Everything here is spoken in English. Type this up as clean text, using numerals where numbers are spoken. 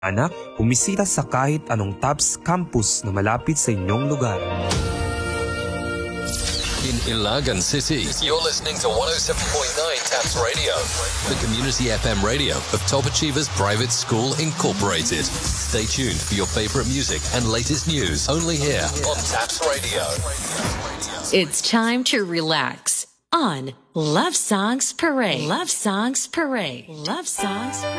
Anak, bumisita sa kahit anong TAPS campus na malapit sa inyong lugar. In Ilagan City, you're listening to 107.9 TAPS Radio, the community FM radio of Top Achievers Private School Incorporated. Stay tuned for your favorite music and latest news only here on TAPS Radio. It's time to relax on Love Songs Parade. Love Songs Parade. Love Songs Parade.